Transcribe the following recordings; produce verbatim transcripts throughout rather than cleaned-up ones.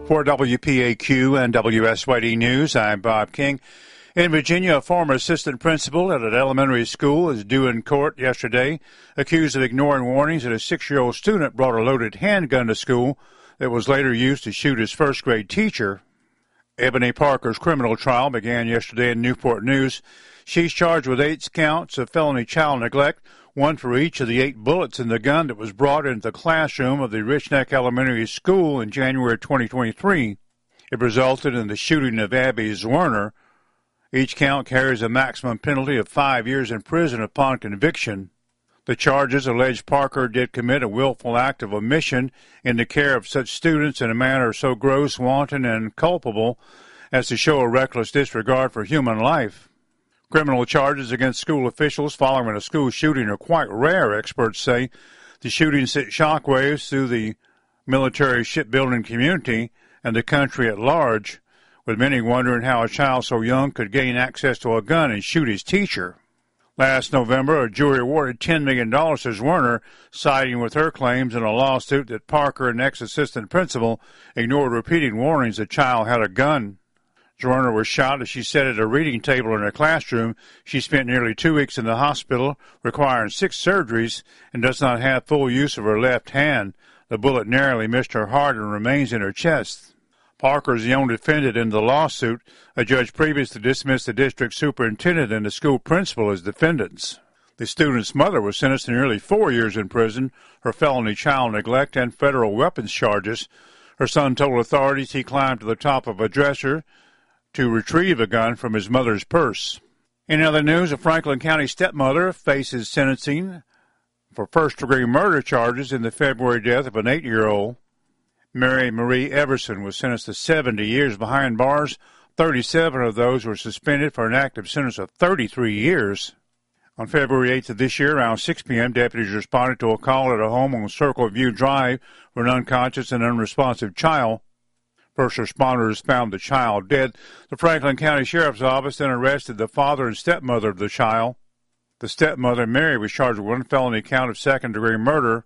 For W P A Q and W S Y D News, I'm Bob King. In Virginia, a former assistant principal at an elementary school is due in court yesterday, accused of ignoring warnings that a six-year-old student brought a loaded handgun to school that was later used to shoot his first-grade teacher. Ebony Parker's criminal trial began yesterday in Newport News. She's charged with eight counts of felony child neglect, one for each of the eight bullets in the gun that was brought into the classroom of the Rich Neck Elementary School in January twenty twenty-three. It resulted in the shooting of Abby Zwerner. Each count carries a maximum penalty of five years in prison upon conviction. The charges allege Parker did commit a willful act of omission in the care of such students in a manner so gross, wanton, and culpable as to show a reckless disregard for human life. Criminal charges against school officials following a school shooting are quite rare, experts say. The shooting sent shockwaves through the military shipbuilding community and the country at large, with many wondering how a child so young could gain access to a gun and shoot his teacher. Last November, a jury awarded ten million dollars to Zwerner, siding with her claims in a lawsuit that Parker, an ex-assistant principal, ignored repeating warnings the child had a gun. Zwerner was shot as she sat at a reading table in her classroom. She spent nearly two weeks in the hospital, requiring six surgeries, and does not have full use of her left hand. The bullet narrowly missed her heart and remains in her chest. Parker is the only defendant in the lawsuit. A judge previously dismissed the district superintendent and the school principal as defendants. The student's mother was sentenced to nearly four years in prison for felony child neglect and federal weapons charges. Her son told authorities he climbed to the top of a dresser to retrieve a gun from his mother's purse. In other news, a Franklin County stepmother faces sentencing for first-degree murder charges in the February death of an eight-year-old. Mary Marie Everson was sentenced to seventy years behind bars. thirty-seven of those were suspended for an active sentence of thirty-three years. On February eighth of this year, around six p.m., deputies responded to a call at a home on Circle View Drive for an unconscious and unresponsive child. First responders found the child dead. The Franklin County Sheriff's Office then arrested the father and stepmother of the child. The stepmother, Mary, was charged with one felony count of second-degree murder.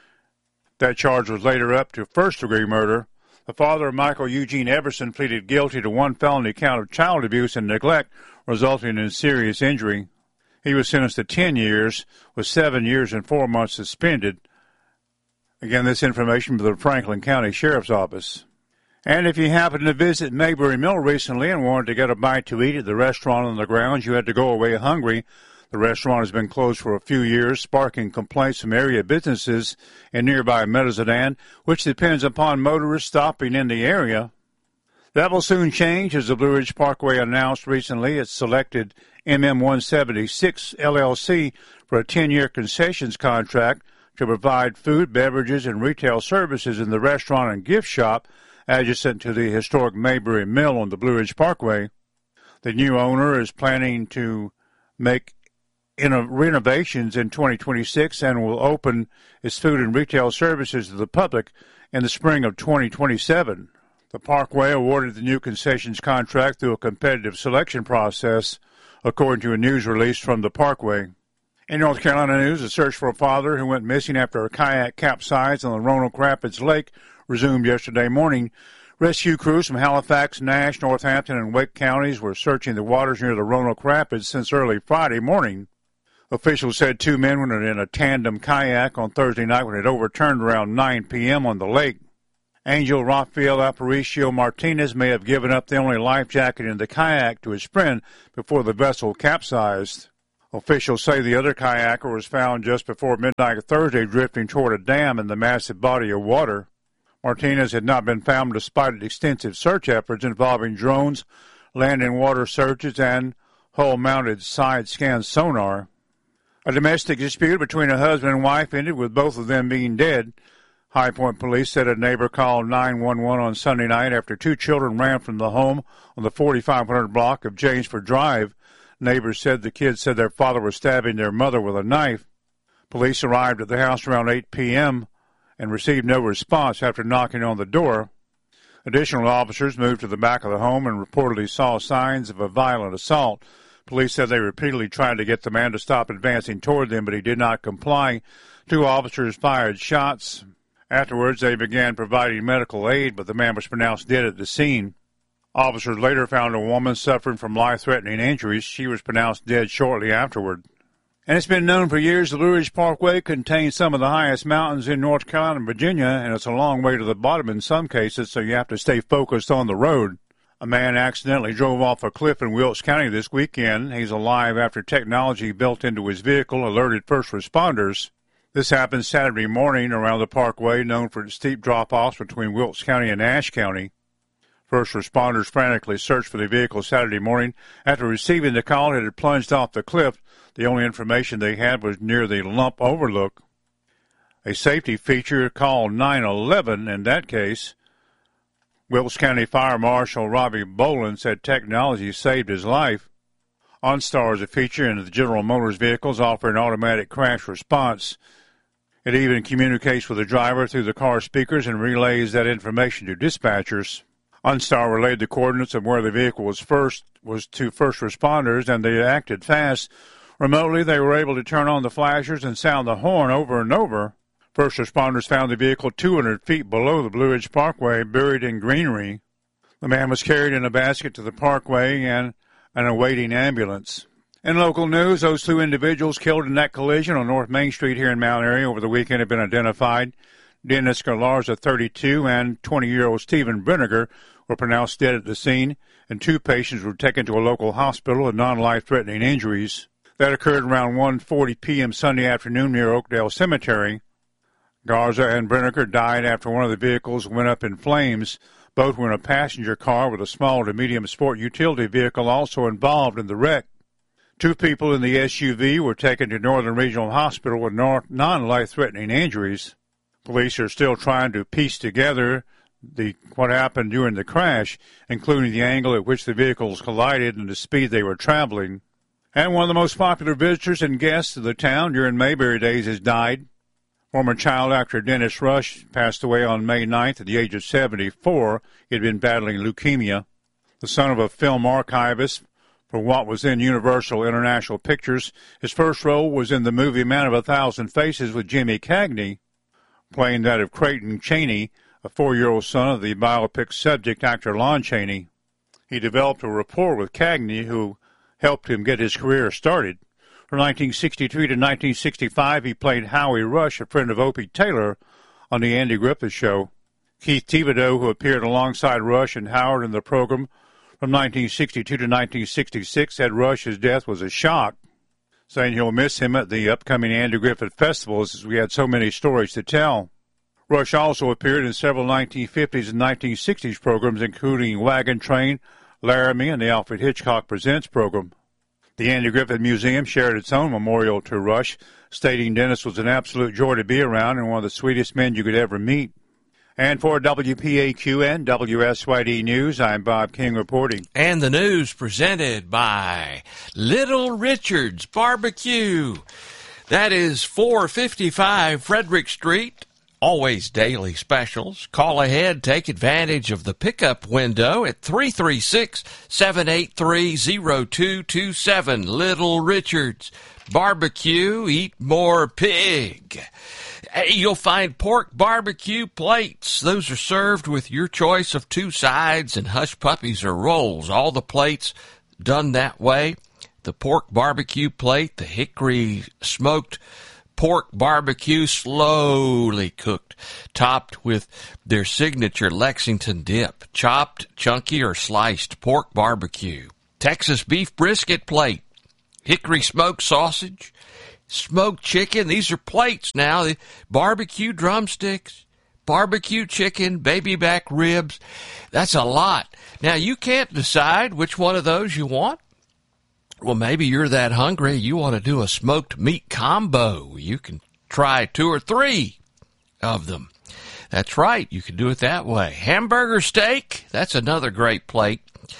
That charge was later up to first-degree murder. The father, Michael Eugene Everson, pleaded guilty to one felony count of child abuse and neglect, resulting in serious injury. He was sentenced to ten years, with seven years and four months suspended. Again, this information from the Franklin County Sheriff's Office. And if you happened to visit Mayberry Mill recently and wanted to get a bite to eat at the restaurant on the grounds, you had to go away hungry. The restaurant has been closed for a few years, sparking complaints from area businesses in nearby Metazodan, which depends upon motorists stopping in the area. That will soon change, as the Blue Ridge Parkway announced recently it selected M M one seventy-six L L C for a ten-year concessions contract to provide food, beverages, and retail services in the restaurant and gift shop adjacent to the historic Mayberry Mill on the Blue Ridge Parkway. The new owner is planning to make in renovations in twenty twenty-six and will open its food and retail services to the public in the spring of twenty twenty-seven. The Parkway awarded the new concessions contract through a competitive selection process, according to a news release from the Parkway. In North Carolina news, a search for a father who went missing after a kayak capsized on the Roanoke Rapids Lake resumed yesterday morning. Rescue crews from Halifax, Nash, Northampton, and Wake counties were searching the waters near the Roanoke Rapids since early Friday morning. Officials said two men were in a tandem kayak on Thursday night when it overturned around nine p.m. on the lake. Angel Rafael Aparicio Martinez may have given up the only life jacket in the kayak to his friend before the vessel capsized. Officials say the other kayaker was found just before midnight Thursday drifting toward a dam in the massive body of water. Martinez had not been found despite extensive search efforts involving drones, land and water searches, and hull-mounted side-scan sonar. A domestic dispute between a husband and wife ended with both of them being dead. High Point police said a neighbor called nine one one on Sunday night after two children ran from the home on the forty-five hundred block of Jamesford Drive. Neighbors said the kids said their father was stabbing their mother with a knife. Police arrived at the house around eight p.m. and received no response after knocking on the door. Additional officers moved to the back of the home and reportedly saw signs of a violent assault. Police said they repeatedly tried to get the man to stop advancing toward them, but he did not comply. Two officers fired shots, Afterwards, they began providing medical aid, but the man was pronounced dead at the scene. Officers later found a woman suffering from life-threatening injuries. She was pronounced dead shortly afterward. And it's been known for years the Blue Ridge Parkway contains some of the highest mountains in North Carolina and Virginia, and it's a long way to the bottom in some cases, so you have to stay focused on the road. A man accidentally drove off a cliff in Wilkes County this weekend. He's alive after technology built into his vehicle alerted first responders. This happened Saturday morning around the parkway, known for its steep drop-offs between Wilkes County and Ashe County. First responders frantically searched for the vehicle Saturday morning. After receiving the call, it had plunged off the cliff. The only information they had was near the lump overlook. A safety feature called nine eleven in that case. Wilkes County Fire Marshal Robbie Boland said technology saved his life. OnStar is a feature in the General Motors vehicles offering automatic crash response. It even communicates with the driver through the car speakers and relays that information to dispatchers. OnStar relayed the coordinates of where the vehicle was first was to first responders, and they acted fast. Remotely, they were able to turn on the flashers and sound the horn over and over. First responders found the vehicle two hundred feet below the Blue Ridge Parkway, buried in greenery. The man was carried in a basket to the parkway and an awaiting ambulance. In local news, those two individuals killed in that collision on North Main Street here in Mount Airy over the weekend have been identified. Dennis Galarza, thirty-two, and twenty-year-old Stephen Brinegar were pronounced dead at the scene, and two patients were taken to a local hospital with non-life-threatening injuries. That occurred around one forty p.m. Sunday afternoon near Oakdale Cemetery. Garza and Brinegar died after one of the vehicles went up in flames. Both were in a passenger car with a small to medium sport utility vehicle also involved in the wreck. Two people in the S U V were taken to Northern Regional Hospital with non-life-threatening injuries. Police are still trying to piece together the what happened during the crash, including the angle at which the vehicles collided and the speed they were traveling. And one of the most popular visitors and guests of the town during Mayberry Days has died. Former child actor Dennis Rush passed away on May ninth at the age of seventy-four. He had been battling leukemia. The son of a film archivist for what was then Universal International Pictures, his first role was in the movie Man of a Thousand Faces with Jimmy Cagney, playing that of Creighton Chaney, a four-year-old son of the biopic subject actor Lon Chaney. He developed a rapport with Cagney, who helped him get his career started. From nineteen sixty-three to nineteen sixty-five, he played Howie Rush, a friend of Opie Taylor, on The Andy Griffith Show. Keith Thibodeau, who appeared alongside Rush and Howard in the program from nineteen sixty-two to nineteen sixty-six, said Rush's death was a shock, saying he'll miss him at the upcoming Andy Griffith festivals as we had so many stories to tell. Rush also appeared in several nineteen fifties and nineteen sixties programs, including Wagon Train, Laramie, and the Alfred Hitchcock Presents program. The Andy Griffith Museum shared its own memorial to Rush, stating Dennis was an absolute joy to be around and one of the sweetest men you could ever meet. And for W P A Q and W S Y D News, I'm Bob King reporting. And the news presented by Little Richard's Barbecue. That is four fifty-five Frederick Street. Always daily specials. Call ahead, take advantage of the pickup window at three three six, seven eight three, zero two two seven. Little Richard's Barbecue, eat more pig. You'll find pork barbecue plates. Those are served with your choice of two sides and hush puppies or rolls. All the plates done that way. The pork barbecue plate, the hickory smoked pork barbecue, slowly cooked, topped with their signature Lexington dip, chopped, chunky, or sliced pork barbecue. Texas beef brisket plate, hickory smoked sausage, smoked chicken. These are plates now. The barbecue drumsticks, barbecue chicken, baby back ribs. That's a lot. Now, you can't decide which one of those you want. Well, maybe you're that hungry, you want to do a smoked meat combo. You can try two or three of them. That's right, you can do it that way. Hamburger steak, that's another great plate.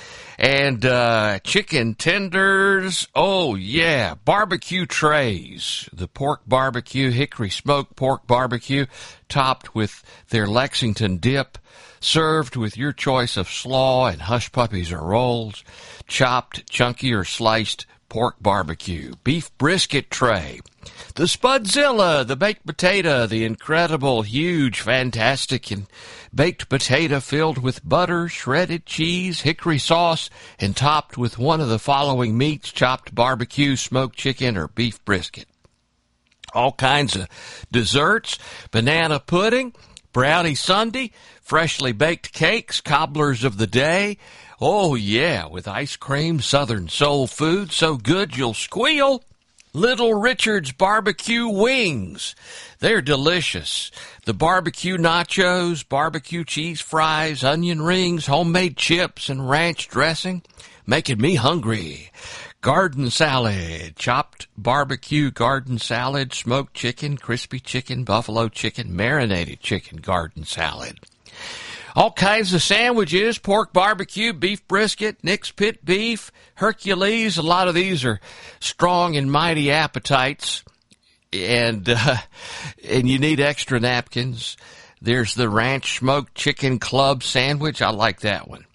And uh, chicken tenders, oh yeah, barbecue trays. The pork barbecue, hickory smoked pork barbecue, topped with their Lexington dip, served with your choice of slaw and hush puppies or rolls, chopped, chunky, or sliced pork barbecue, beef brisket tray, the Spudzilla, the baked potato, the incredible, huge, fantastic, and baked potato filled with butter, shredded cheese, hickory sauce, and topped with one of the following meats: chopped barbecue, smoked chicken, or beef brisket. All kinds of desserts, banana pudding, brownie sundae, freshly baked cakes, cobblers of the day. Oh, yeah, with ice cream, Southern soul food, so good you'll squeal. Little Richard's barbecue wings. They're delicious. The barbecue nachos, barbecue cheese fries, onion rings, homemade chips, and ranch dressing, making me hungry. Garden salad, chopped barbecue garden salad, smoked chicken, crispy chicken, buffalo chicken, marinated chicken garden salad. All kinds of sandwiches: pork barbecue, beef brisket, Nick's Pit beef, Hercules. A lot of these are strong and mighty appetites, and uh, and you need extra napkins. There's the ranch smoked chicken club sandwich. I like that one.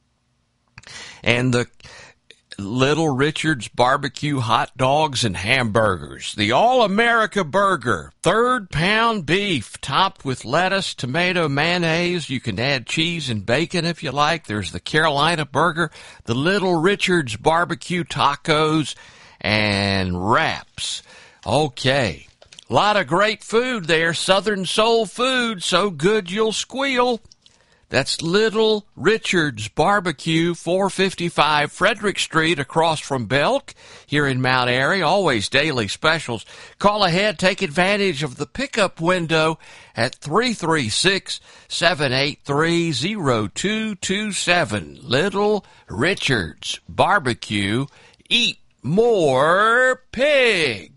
And the Little Richard's barbecue hot dogs and hamburgers. The All-America Burger, third pound beef, topped with lettuce, tomato, mayonnaise. You can add cheese and bacon if you like. There's the Carolina Burger, the Little Richard's barbecue tacos, and wraps. Okay, a lot of great food there. Southern soul food, so good you'll squeal. That's Little Richard's Barbecue, four fifty-five Frederick Street, across from Belk, here in Mount Airy. Always daily specials. Call ahead, take advantage of the pickup window at three three six, seven eight three, zero two two seven. Little Richard's Barbecue. Eat more pig.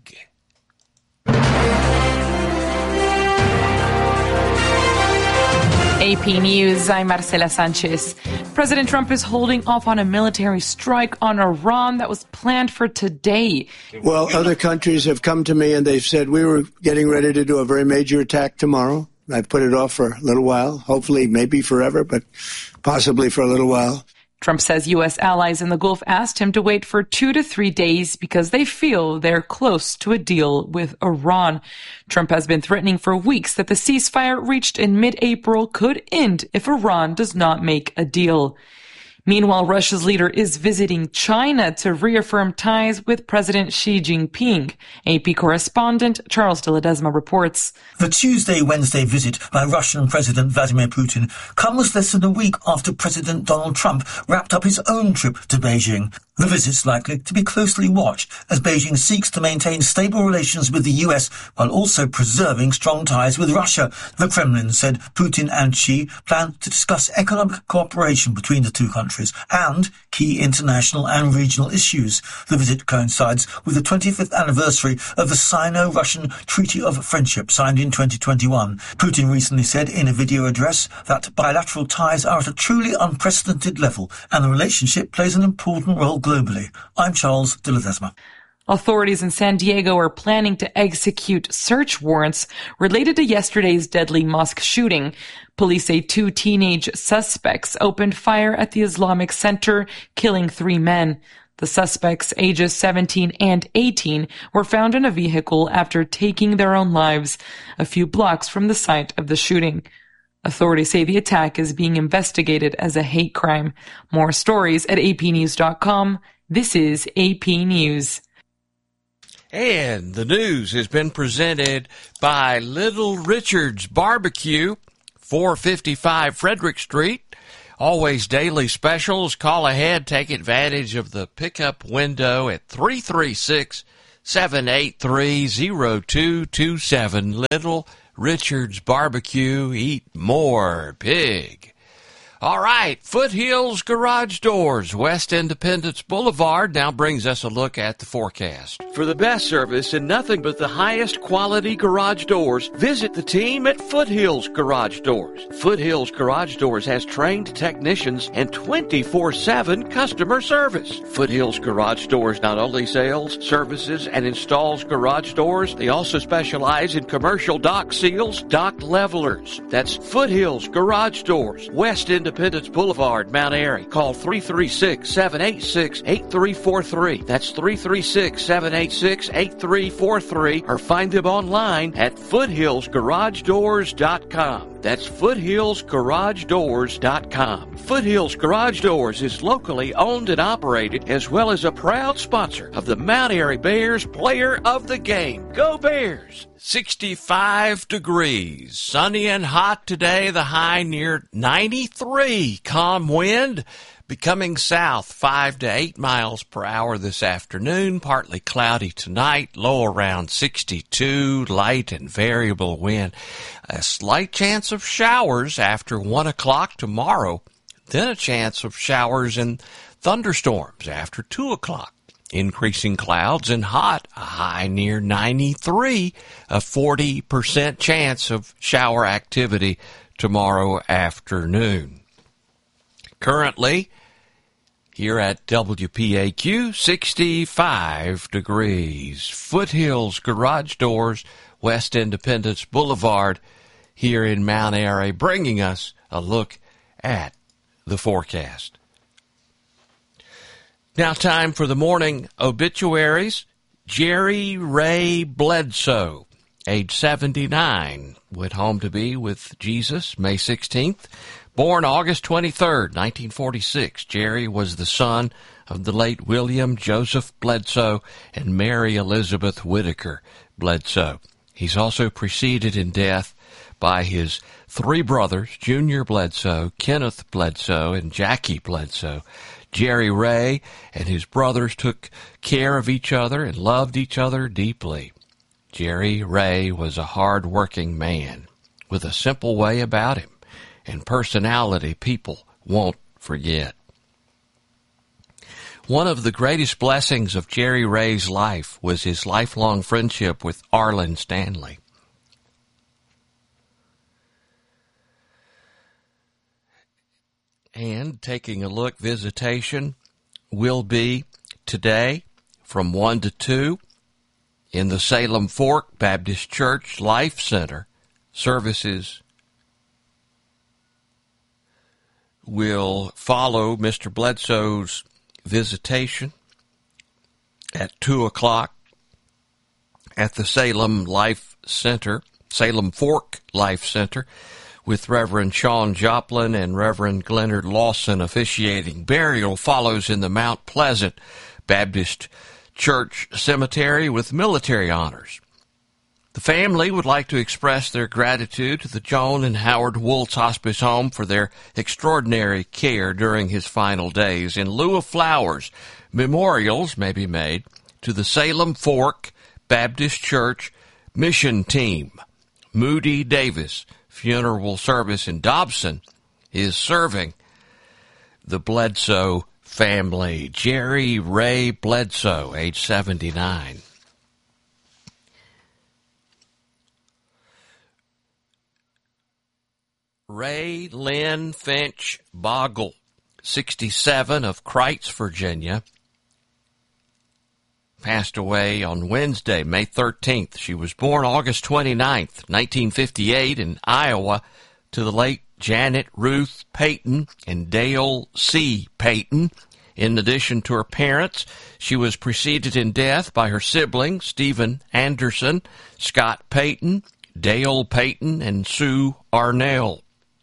A P News, I'm Marcela Sanchez. President Trump is holding off on a military strike on Iran that was planned for today. Well, other countries have come to me and they've said we were getting ready to do a very major attack tomorrow. I've put it off for a little while, hopefully maybe forever, but possibly for a little while. Trump says U S allies in the Gulf asked him to wait for two to three days because they feel they're close to a deal with Iran. Trump has been threatening for weeks that the ceasefire reached in mid-April could end if Iran does not make a deal. Meanwhile, Russia's leader is visiting China to reaffirm ties with President Xi Jinping. A P correspondent Charles de Ledesma reports. The Tuesday-Wednesday visit by Russian President Vladimir Putin comes less than a week after President Donald Trump wrapped up his own trip to Beijing. The visit's likely to be closely watched as Beijing seeks to maintain stable relations with the U S while also preserving strong ties with Russia. The Kremlin said Putin and Xi plan to discuss economic cooperation between the two countries and key international and regional issues. The visit coincides with the twenty-fifth anniversary of the Sino-Russian Treaty of Friendship signed in twenty twenty-one. Putin recently said in a video address that bilateral ties are at a truly unprecedented level and the relationship plays an important role globally. I'm Charles de Ledesma. Authorities in San Diego are planning to execute search warrants related to yesterday's deadly mosque shooting. Police say two teenage suspects opened fire at the Islamic Center, killing three men. The suspects, ages seventeen and eighteen, were found in a vehicle after taking their own lives a few blocks from the site of the shooting. Authorities say the attack is being investigated as a hate crime. More stories at a p news dot com. This is A P News. And the news has been presented by Little Richard's Barbecue, four fifty-five Frederick Street. Always daily specials. Call ahead. Take advantage of the pickup window at three three six, seven eight three, zero two two seven. Little Richard's Barbecue. Eat more pig. All right, Foothills Garage Doors, West Independence Boulevard, now brings us a look at the forecast. For the best service and nothing but the highest quality garage doors, visit the team at Foothills Garage Doors. Foothills Garage Doors has trained technicians and twenty-four seven customer service. Foothills Garage Doors not only sells, services, and installs garage doors, they also specialize in commercial dock seals, dock levelers. That's Foothills Garage Doors, West Independence Independence Boulevard, Mount Airy. Call three three six, seven eight six, eight three four three. That's three three six, seven eight six, eight three four three, or find them online at foothills garage doors dot com. That's foothills garage doors dot com. Foothills Garage Doors is locally owned and operated, as well as a proud sponsor of the Mount Airy Bears Player of the Game. Go Bears! sixty-five degrees. Sunny and hot today. The high near ninety-three. Calm wind becoming south five to eight miles per hour this afternoon. Partly cloudy tonight. Low around sixty-two. Light and variable wind. A slight chance of showers after one o'clock tomorrow. Then a chance of showers and thunderstorms after two o'clock. Increasing clouds and hot, a high near ninety-three, a forty percent chance of shower activity tomorrow afternoon. Currently, here at W P A Q, sixty-five degrees. Foothills Garage Doors, West Independence Boulevard, here in Mount Airy, bringing us a look at the forecast. Now time for the morning obituaries. Jerry Ray Bledsoe, age seventy-nine, went home to be with Jesus May sixteenth. Born August twenty-third, nineteen forty-six, Jerry was the son of the late William Joseph Bledsoe and Mary Elizabeth Whitaker Bledsoe. He's also preceded in death by his three brothers, Junior Bledsoe, Kenneth Bledsoe, and Jackie Bledsoe. Jerry Ray and his brothers took care of each other and loved each other deeply. Jerry Ray was a hard-working man with a simple way about him and personality people won't forget. One of the greatest blessings of Jerry Ray's life was his lifelong friendship with Arlen Stanley. And taking a look, visitation will be today from one to two in the Salem Fork Baptist Church Life Center. Services will follow Mister Bledsoe's visitation at two o'clock at the Salem Life Center, Salem Fork Life Center, with Reverend Sean Joplin and Reverend Glennard Lawson officiating. Burial follows in the Mount Pleasant Baptist Church Cemetery with military honors. The family would like to express their gratitude to the Joan and Howard Woltz Hospice Home for their extraordinary care during his final days. In lieu of flowers, memorials may be made to the Salem Fork Baptist Church Mission Team. Moody Davis Funeral Service in Dobson is serving the Bledsoe family. Jerry Ray Bledsoe, age seventy-nine. Ray Lynn Finch Boggle, sixty-seven, of Kreitz, Virginia, passed away on Wednesday, May thirteenth. She was born August twenty-ninth, nineteen fifty-eight, in Iowa, to the late Janet Ruth Payton and Dale C. Payton. In addition to her parents, she was preceded in death by her siblings, Stephen Anderson, Scott Payton, Dale Payton, and Sue Arnell.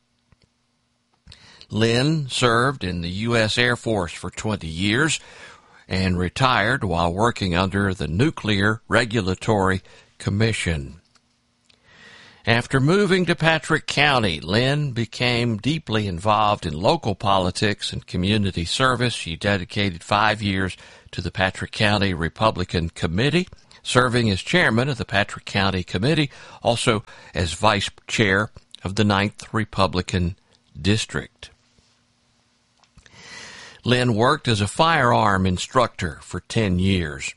Lynn served in the U S Air Force for twenty years and retired while working under the Nuclear Regulatory Commission. After moving to Patrick County, Lynn became deeply involved in local politics and community service. She dedicated five years to the Patrick County Republican Committee, serving as chairman of the Patrick County Committee, also as vice chair of the ninth Republican District. Lynn worked as a firearm instructor for ten years.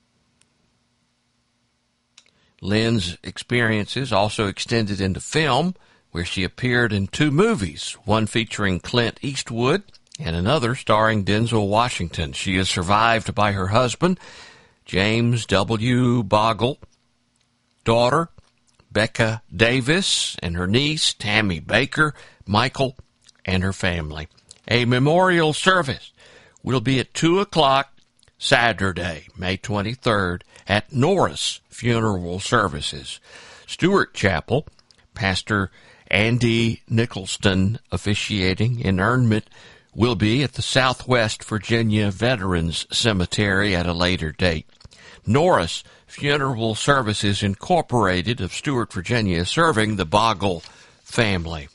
Lynn's experiences also extended into film, where she appeared in two movies, one featuring Clint Eastwood and another starring Denzel Washington. She is survived by her husband, James W. Boggle, daughter, Becca Davis, and her niece, Tammy Baker, Michael, and her family. A memorial service will be at two o'clock Saturday, May twenty-third, at Norris Funeral Services. Stewart Chapel, Pastor Andy Nicholson officiating. Interment will be at the Southwest Virginia Veterans Cemetery at a later date. Norris Funeral Services Incorporated of Stewart, Virginia, serving the Bogle family.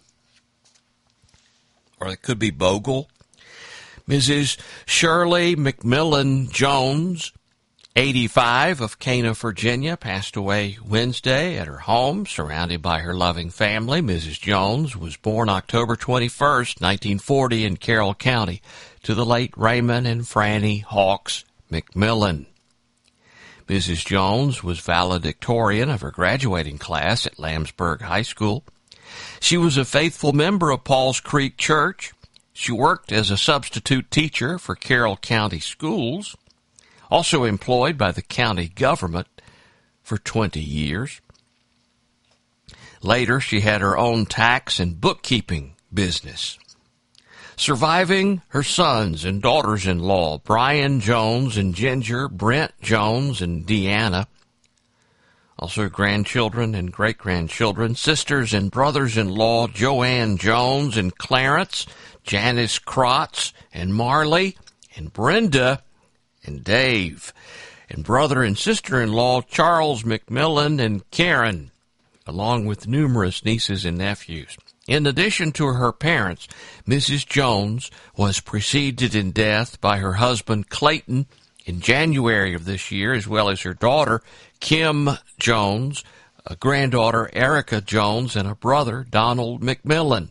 Or it could be Bogle. Missus Shirley McMillan Jones, eighty-five, of Cana, Virginia, passed away Wednesday at her home, surrounded by her loving family. Missus Jones was born October twenty-first, nineteen forty, in Carroll County, to the late Raymond and Franny Hawks McMillan. Missus Jones was valedictorian of her graduating class at Lambsburg High School. She was a faithful member of Paul's Creek Church. She worked as a substitute teacher for Carroll County Schools, also employed by the county government for twenty years. Later, she had her own tax and bookkeeping business. Surviving her sons and daughters-in-law, Brian Jones and Ginger, Brent Jones and Deanna, also grandchildren and great-grandchildren, sisters and brothers-in-law, Joanne Jones and Clarence, Janice Krotz and Marley, and Brenda and Dave, and brother and sister-in-law, Charles McMillan and Karen, along with numerous nieces and nephews. In addition to her parents, Missus Jones was preceded in death by her husband, Clayton, in January of this year, as well as her daughter, Kim Jones, a granddaughter, Erica Jones, and a brother, Donald McMillan.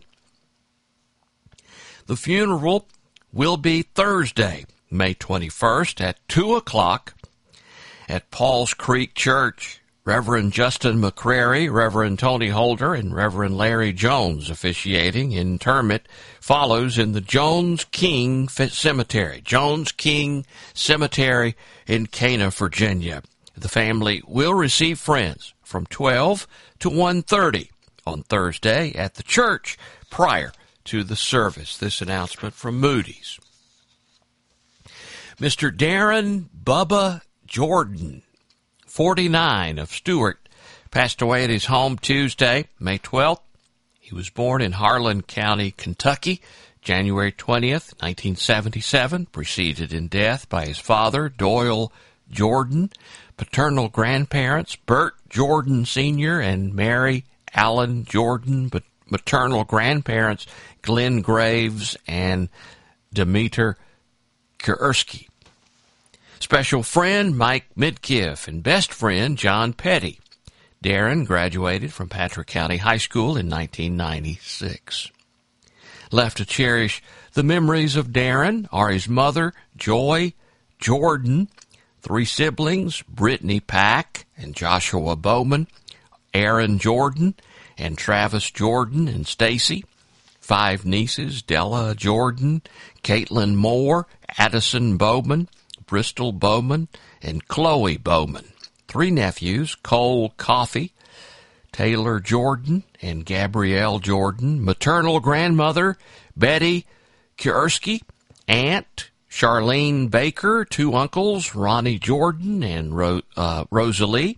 The funeral will be Thursday, May twenty-first, at two o'clock at Paul's Creek Church. Reverend Justin McCrary, Reverend Tony Holder, and Reverend Larry Jones officiating. Interment follows in the Jones King Cemetery, Jones King Cemetery in Cana, Virginia. The family will receive friends from twelve to one thirty on Thursday at the church prior to the service. This announcement from Moody's. Mister Darren Bubba Jordan, forty-nine, of Stewart, passed away at his home Tuesday, May twelfth. He was born in Harlan County, Kentucky, January twentieth, nineteen seventy-seven, preceded in death by his father, Doyle Jordan. Paternal grandparents, Bert Jordan Senior and Mary Allen Jordan. But maternal grandparents, Glenn Graves and Demeter Kiersky. Special friend, Mike Midkiff, and best friend, John Petty. Darren graduated from Patrick County High School in nineteen ninety-six. Left to cherish the memories of Darren are his mother, Joy Jordan, three siblings, Brittany Pack and Joshua Bowman, Aaron Jordan and Travis Jordan and Stacy, five nieces, Della Jordan, Caitlin Moore, Addison Bowman, Bristol Bowman, and Chloe Bowman. Three nephews, Cole Coffey, Taylor Jordan, and Gabrielle Jordan. Maternal grandmother, Betty Kiersky. Aunt, Charlene Baker. Two uncles, Ronnie Jordan and Ro- uh, Rosalie.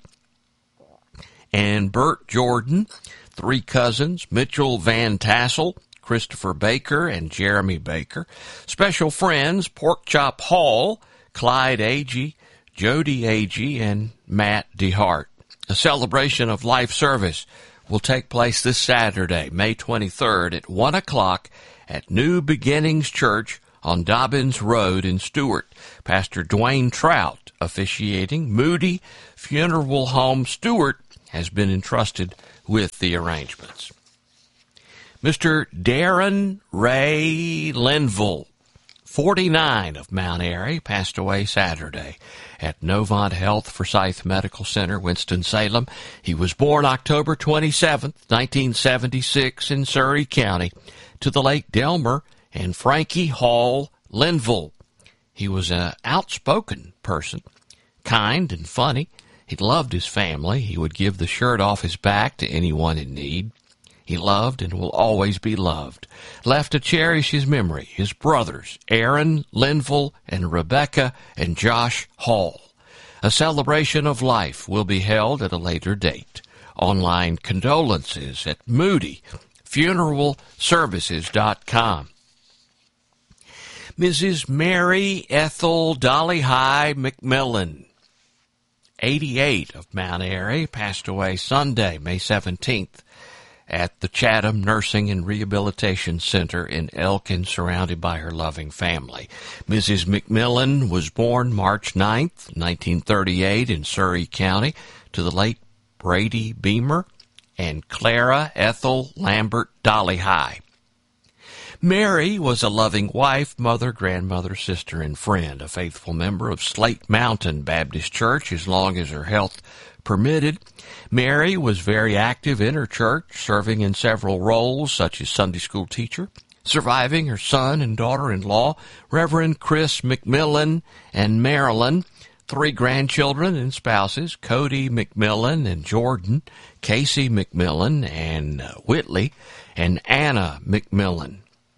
And Bert Jordan. Three cousins, Mitchell Van Tassel, Christopher Baker, and Jeremy Baker. Special friends, Porkchop Hall, Clyde Agee, Jody Agee, and Matt DeHart. A celebration of life service will take place this Saturday, May twenty-third, at one o'clock at New Beginnings Church on Dobbins Road in Stewart. Pastor Dwayne Trout officiating. Moody Funeral Home Stewart has been entrusted with the arrangements. Mister Darren Ray Linville, forty-nine, of Mount Airy, passed away Saturday at Novant Health Forsyth Medical Center, Winston-Salem. He was born October twenty-seventh, nineteen seventy-six, in Surrey County, to the late Delmer and Frankie Hall Linville. He was an outspoken person, kind and funny. He loved his family. He would give the shirt off his back to anyone in need. He loved and will always be loved. Left to cherish his memory, his brothers, Aaron, Linville, and Rebecca, and Josh Hall. A celebration of life will be held at a later date. Online condolences at Moody Funeral Services dot com. Missus Mary Ethel Dolly High McMillan, eighty-eight, of Mount Airy, passed away Sunday, May seventeenth, at the Chatham Nursing and Rehabilitation Center in Elkin, surrounded by her loving family. Missus McMillan was born March ninth, nineteen thirty-eight, in Surrey County, to the late Brady Beamer and Clara Ethel Lambert Dolly High. Mary was a loving wife, mother, grandmother, sister, and friend, a faithful member of Slate Mountain Baptist Church as long as her health permitted. Mary was very active in her church, serving in several roles such as Sunday school teacher, surviving her son and daughter-in-law, Reverend Chris McMillan and Marilyn, three grandchildren and spouses, Cody McMillan and Jordan, Casey McMillan and Whitley, and Anna McMillan.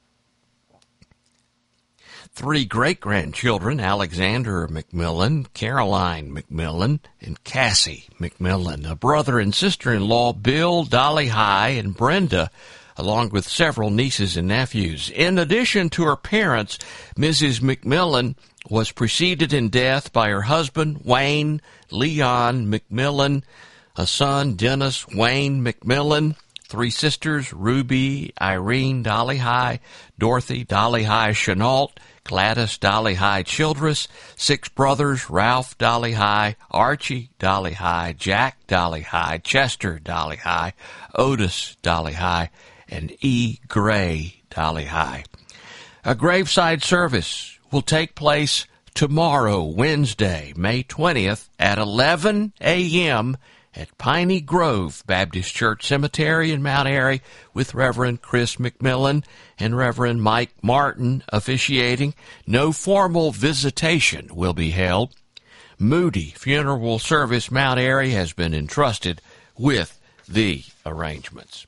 Three great-grandchildren, Alexander McMillan, Caroline McMillan, and Cassie McMillan. A brother and sister-in-law, Bill Dolly High and Brenda, along with several nieces and nephews. In addition to her parents, Missus McMillan was preceded in death by her husband, Wayne Leon McMillan, a son, Dennis Wayne McMillan, three sisters, Ruby Irene Dolly High, Dorothy Dolly High Chenault, Gladys Dolly High Childress, six brothers, Ralph Dolly High, Archie Dolly High, Jack Dolly High, Chester Dolly High, Otis Dolly High, and E. Gray Dolly High. A graveside service will take place tomorrow, Wednesday, May twentieth, at eleven a.m., at Piney Grove Baptist Church Cemetery in Mount Airy, with Reverend Chris McMillan and Reverend Mike Martin officiating. No formal visitation will be held. Moody Funeral Service Mount Airy has been entrusted with the arrangements.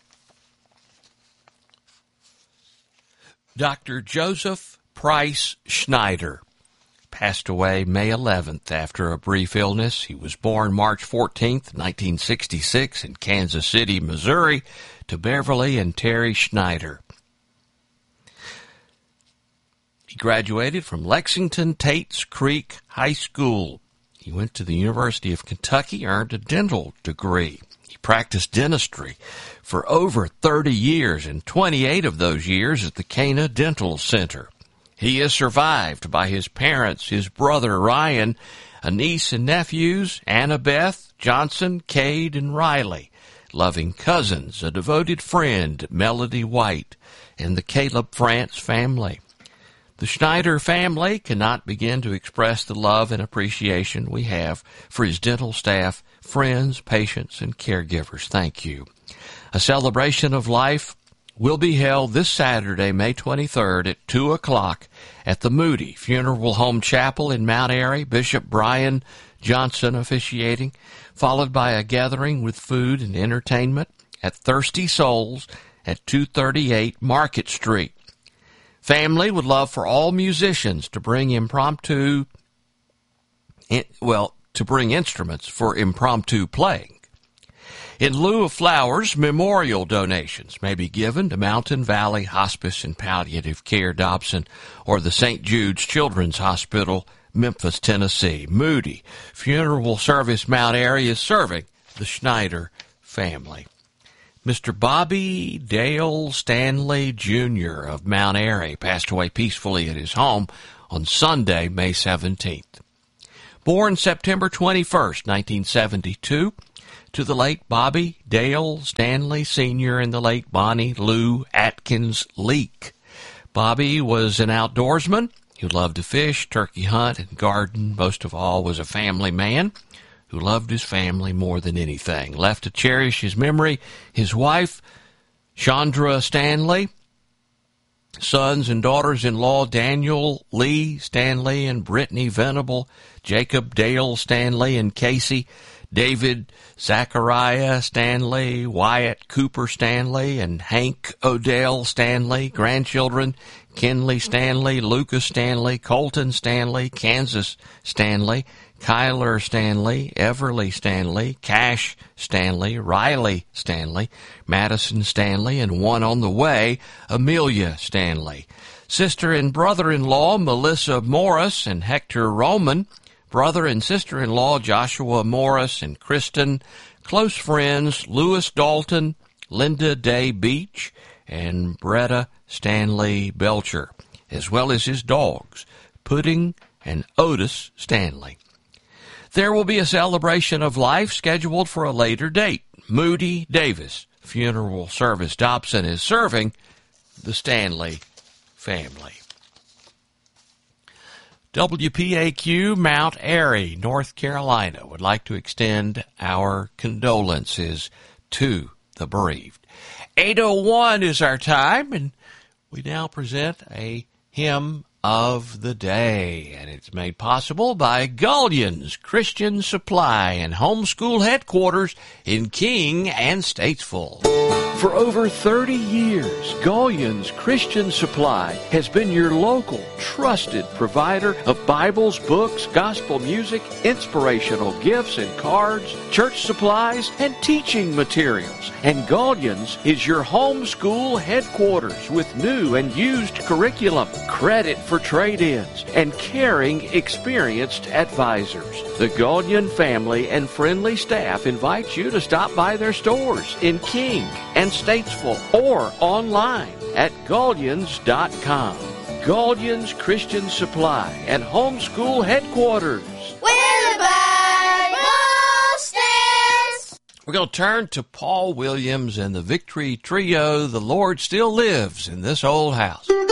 Doctor Joseph Price Schneider passed away May eleventh after a brief illness. He was born March fourteenth, nineteen sixty-six, in Kansas City, Missouri, to Beverly and Terry Schneider. He graduated from Lexington Tates Creek High School. He went to the University of Kentucky, earned a dental degree. He practiced dentistry for over thirty years, and twenty-eight of those years at the Cana Dental Center. He is survived by his parents, his brother Ryan, a niece and nephews, Annabeth, Johnson, Cade, and Riley, loving cousins, a devoted friend, Melody White, and the Caleb France family. The Schneider family cannot begin to express the love and appreciation we have for his dental staff, friends, patients, and caregivers. Thank you. A celebration of life will be held this Saturday, May twenty-third, at two o'clock at the Moody Funeral Home Chapel in Mount Airy, Bishop Brian Johnson officiating, followed by a gathering with food and entertainment at Thirsty Souls at two thirty-eight Market Street. Family would love for all musicians to bring impromptu, well, to bring instruments for impromptu playing. In lieu of flowers, memorial donations may be given to Mountain Valley Hospice and Palliative Care Dobson or the Saint Jude's Children's Hospital, Memphis, Tennessee. Moody Funeral Service Mount Airy is serving the Schneider family. Mister Bobby Dale Stanley, Junior of Mount Airy passed away peacefully at his home on Sunday, May seventeenth. Born September twenty-first, nineteen seventy-two, to the late Bobby Dale Stanley Senior and the late Bonnie Lou Atkins Leake. Bobby was an outdoorsman who loved to fish, turkey hunt, and garden. Most of all, was a family man who loved his family more than anything. Left to cherish his memory, his wife, Chandra Stanley, sons and daughters-in-law, Daniel Lee Stanley and Brittany Venable, Jacob Dale Stanley and Casey David Zachariah Stanley, Wyatt Cooper Stanley, and Hank Odell Stanley. Grandchildren, Kenley Stanley, Lucas Stanley, Colton Stanley, Kansas Stanley, Kyler Stanley, Everly Stanley, Cash Stanley, Riley Stanley, Madison Stanley, and one on the way, Amelia Stanley. Sister and brother-in-law, Melissa Morris and Hector Roman. Brother and sister-in-law, Joshua Morris and Kristen. Close friends, Louis Dalton, Linda Day Beach, and Bretta Stanley Belcher, as well as his dogs, Pudding and Otis Stanley. There will be a celebration of life scheduled for a later date. Moody Davis Funeral Service Dobson is serving the Stanley family. W P A Q Mount Airy, North Carolina, would like to extend our condolences to the bereaved. eight oh one is our time, and we now present a hymn of the day, and it's made possible by Gullion's Christian Supply and Homeschool Headquarters in King and Statesville. For over thirty years, Gullion's Christian Supply has been your local, trusted provider of Bibles, books, gospel music, inspirational gifts and cards, church supplies, and teaching materials. And Gullion's is your homeschool headquarters with new and used curriculum, credit for trade-ins, and caring, experienced advisors. The Gullion family and friendly staff invite you to stop by their stores in King and Statesville or online at Gullions dot com. Gullion's Christian Supply and Homeschool Headquarters. We're going to turn to Paul Williams and the Victory Trio. The Lord still lives in this old house.